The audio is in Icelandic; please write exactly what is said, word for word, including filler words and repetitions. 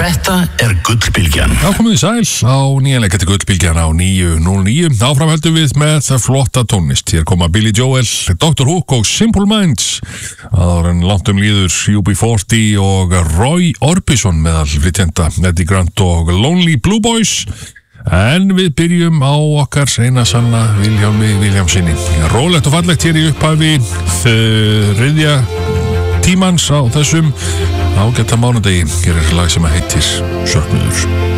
Þetta er Gullbylgjan. Já, komið þið sæl á nýjanleika til Gullbylgjan á níu núll níu. Áfram höldum við með flotta tónlist. Hér koma Billy Joel, doktor Hook og Simple Minds. Áður en langt um líður U B forty og Roy Orbison meðal flytjenda Eddie Grant og Lonely Blue Boys. En við byrjum á okkar eina sanna Vilhjálmi Vilhjálmssyni. Rólegt og fallegt hér í upphafi þriðja tímans á þessum ágæta mánudegi. Hér er lag sem heitir Söknuður.